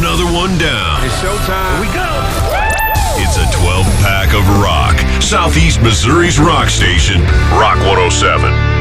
another one down. It's showtime. Here we go. It's a 12-pack of rock. Southeast Missouri's rock station, Rock 107.